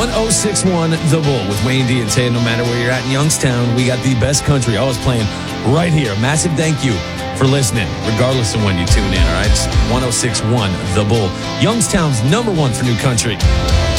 1061 The Bull with Wayne D and Tay. No matter where you're at in Youngstown, we got the best country always playing right here. Massive thank you for listening, regardless of when you tune in, all right? It's 1061 The Bull, Youngstown's #1 for new country.